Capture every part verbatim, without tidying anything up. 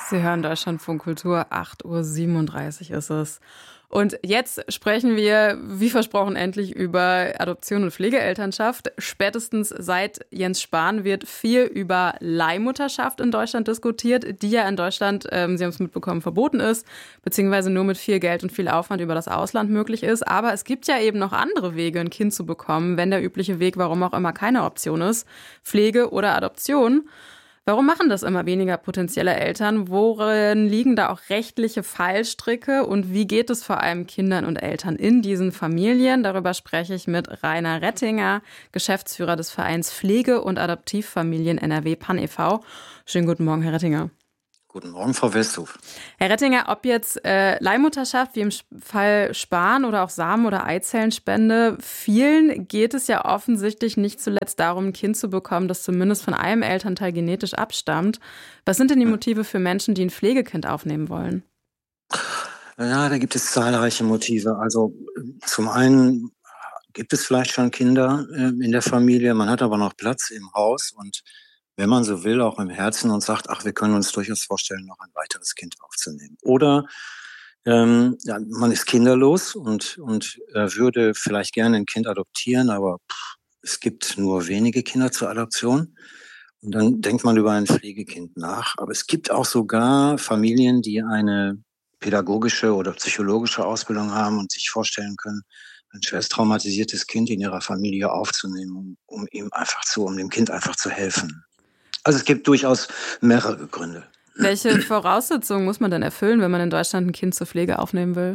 Sie hören Deutschlandfunk Kultur, acht Uhr siebenunddreißig ist es. Und jetzt sprechen wir, wie versprochen, endlich über Adoption und Pflegeelternschaft. Spätestens seit Jens Spahn wird viel über Leihmutterschaft in Deutschland diskutiert, die ja in Deutschland, ähm, Sie haben es mitbekommen, verboten ist, beziehungsweise nur mit viel Geld und viel Aufwand über das Ausland möglich ist. Aber es gibt ja eben noch andere Wege, ein Kind zu bekommen, wenn der übliche Weg, warum auch immer, keine Option ist, Pflege oder Adoption. Warum machen das immer weniger potenzielle Eltern? Worin liegen da auch rechtliche Fallstricke? Und wie geht es vor allem Kindern und Eltern in diesen Familien? Darüber spreche ich mit Rainer Rettinger, Geschäftsführer des Vereins Pflege- und Adoptivfamilien N R W Pan e V. Schönen guten Morgen, Herr Rettinger. Guten Morgen, Frau Westhoff. Herr Rettinger, ob jetzt äh, Leihmutterschaft wie im Fall Spahn oder auch Samen- oder Eizellenspende, vielen geht es ja offensichtlich nicht zuletzt darum, ein Kind zu bekommen, das zumindest von einem Elternteil genetisch abstammt. Was sind denn die Motive für Menschen, die ein Pflegekind aufnehmen wollen? Ja, da gibt es zahlreiche Motive. Also zum einen gibt es vielleicht schon Kinder äh, in der Familie, man hat aber noch Platz im Haus und wenn man so will, auch im Herzen und sagt, ach, wir können uns durchaus vorstellen, noch ein weiteres Kind aufzunehmen. Oder ähm, ja, man ist kinderlos und, und äh, würde vielleicht gerne ein Kind adoptieren, aber pff, es gibt nur wenige Kinder zur Adoption. Und dann denkt man über ein Pflegekind nach. Aber es gibt auch sogar Familien, die eine pädagogische oder psychologische Ausbildung haben und sich vorstellen können, ein schwerst traumatisiertes Kind in ihrer Familie aufzunehmen, um, um ihm einfach zu, um dem Kind einfach zu helfen. Also es gibt durchaus mehrere Gründe. Welche Voraussetzungen muss man denn erfüllen, wenn man in Deutschland ein Kind zur Pflege aufnehmen will?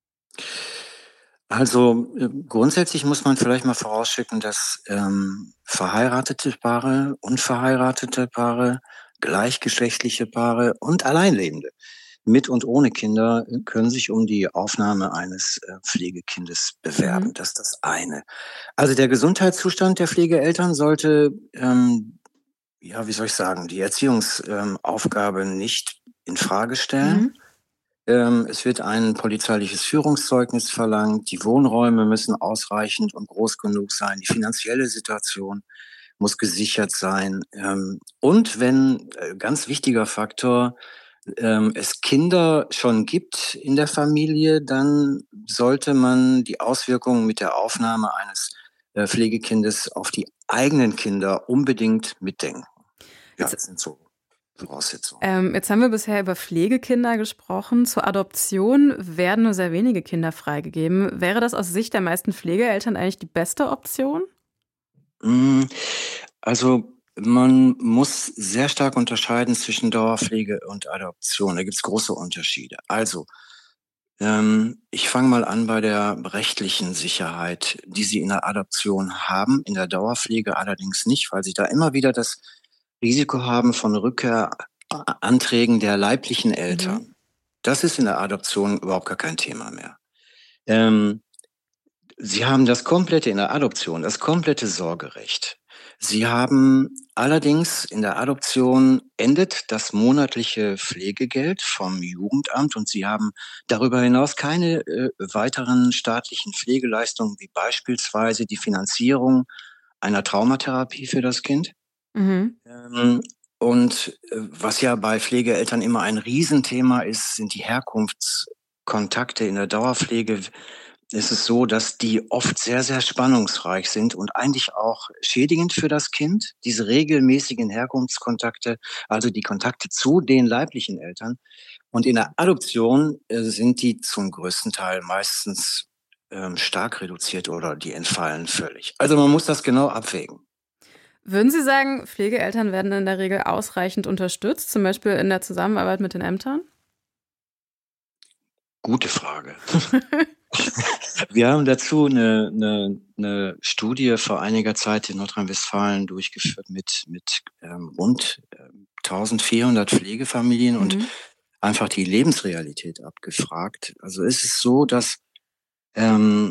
Also äh, grundsätzlich muss man vielleicht mal vorausschicken, dass ähm, verheiratete Paare, unverheiratete Paare, gleichgeschlechtliche Paare und Alleinlebende mit und ohne Kinder können sich um die Aufnahme eines äh, Pflegekindes bewerben. Mhm. Das ist das eine. Also der Gesundheitszustand der Pflegeeltern sollte, ähm, ja, wie soll ich sagen, die Erziehungsaufgabe ähm, nicht in Frage stellen. Mhm. Ähm, es wird ein polizeiliches Führungszeugnis verlangt. Die Wohnräume müssen ausreichend und groß genug sein. Die finanzielle Situation muss gesichert sein. Ähm, und wenn, äh, ganz wichtiger Faktor, ähm, es Kinder schon gibt in der Familie, dann sollte man die Auswirkungen mit der Aufnahme eines äh, Pflegekindes auf die eigenen Kinder unbedingt mitdenken. Ja, Jetzt das sind so Voraussetzungen. Ähm, jetzt haben wir bisher über Pflegekinder gesprochen. Zur Adoption werden nur sehr wenige Kinder freigegeben. Wäre das aus Sicht der meisten Pflegeeltern eigentlich die beste Option? Mm, Also man muss sehr stark unterscheiden zwischen Dauerpflege und Adoption. Da gibt es große Unterschiede. Also ähm, ich fange mal an bei der rechtlichen Sicherheit, die Sie in der Adoption haben, in der Dauerpflege allerdings nicht, weil Sie da immer wieder das Risiko haben von Rückkehranträgen der leiblichen Mhm. Eltern. Das ist in der Adoption überhaupt gar kein Thema mehr. Ähm, Sie haben das komplette in der Adoption, das komplette Sorgerecht. Sie haben allerdings in der Adoption endet das monatliche Pflegegeld vom Jugendamt und Sie haben darüber hinaus keine äh, weiteren staatlichen Pflegeleistungen, wie beispielsweise die Finanzierung einer Traumatherapie für das Kind. Mhm. Ähm, und äh, was ja bei Pflegeeltern immer ein Riesenthema ist, sind die Herkunftskontakte in der Dauerpflege. Es ist so, dass die oft sehr, sehr spannungsreich sind und eigentlich auch schädigend für das Kind, diese regelmäßigen Herkunftskontakte, also die Kontakte zu den leiblichen Eltern. Und in der Adoption äh, sind die zum größten Teil meistens ähm, stark reduziert oder die entfallen völlig. Also man muss das genau abwägen. Würden Sie sagen, Pflegeeltern werden in der Regel ausreichend unterstützt, zum Beispiel in der Zusammenarbeit mit den Ämtern? Gute Frage. Wir haben dazu eine, eine, eine Studie vor einiger Zeit in Nordrhein-Westfalen durchgeführt mit, mit ähm, rund ähm, eintausendvierhundert Pflegefamilien und Mhm. einfach die Lebensrealität abgefragt. Also ist es so, dass ähm,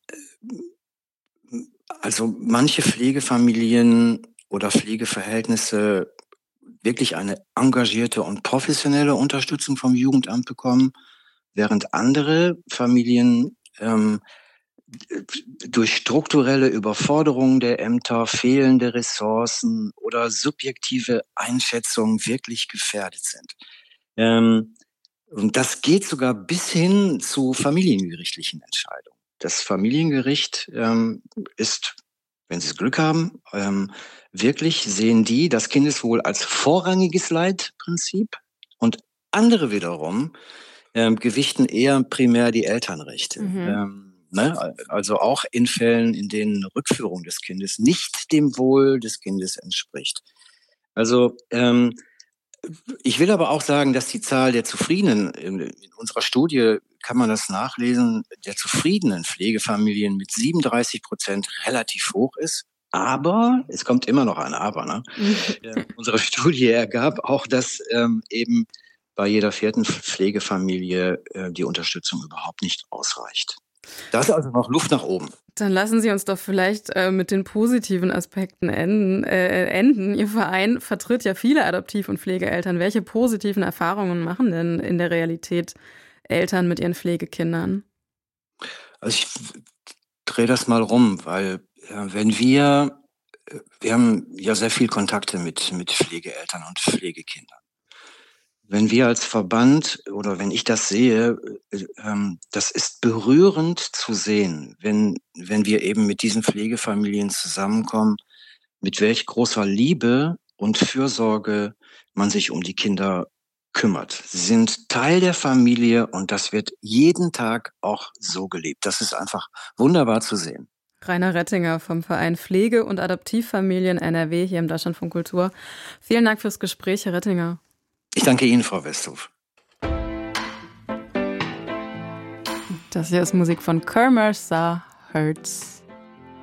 also manche Pflegefamilien oder Pflegeverhältnisse wirklich eine engagierte und professionelle Unterstützung vom Jugendamt bekommen, während andere Familien ähm, durch strukturelle Überforderung der Ämter, fehlende Ressourcen oder subjektive Einschätzungen wirklich gefährdet sind. Ähm, und das geht sogar bis hin zu familiengerichtlichen Entscheidungen. Das Familiengericht ähm, ist, wenn Sie das Glück haben, ähm, wirklich sehen die das Kindeswohl als vorrangiges Leitprinzip und andere wiederum ähm, gewichten eher primär die Elternrechte. Mhm. Ähm, ne? Also auch in Fällen, in denen eine Rückführung des Kindes nicht dem Wohl des Kindes entspricht. Also ähm, ich will aber auch sagen, dass die Zahl der Zufriedenen, in, in unserer Studie kann man das nachlesen, der zufriedenen Pflegefamilien mit siebenunddreißig Prozent relativ hoch ist. Aber, es kommt immer noch ein Aber, ne? äh, unsere Studie ergab auch, dass ähm, eben bei jeder vierten Pflegefamilie äh, die Unterstützung überhaupt nicht ausreicht. Da ist also noch Luft nach oben. Dann lassen Sie uns doch vielleicht äh, mit den positiven Aspekten enden, äh, enden. Ihr Verein vertritt ja viele Adoptiv- und Pflegeeltern. Welche positiven Erfahrungen machen denn in der Realität Eltern mit ihren Pflegekindern? Also ich drehe das mal rum, weil äh, wenn wir, äh, wir haben ja sehr viel Kontakte mit, mit Pflegeeltern und Pflegekindern. Wenn wir als Verband oder wenn ich das sehe, äh, ähm, das ist berührend zu sehen, wenn, wenn wir eben mit diesen Pflegefamilien zusammenkommen, mit welch großer Liebe und Fürsorge man sich um die Kinder kümmert. Sie sind Teil der Familie und das wird jeden Tag auch so gelebt. Das ist einfach wunderbar zu sehen. Rainer Rettinger vom Verein Pflege- und Adoptivfamilien N R W hier im Deutschlandfunk Kultur. Vielen Dank fürs Gespräch, Herr Rettinger. Ich danke Ihnen, Frau Westhoff. Das hier ist Musik von Kermer Sa Hertz.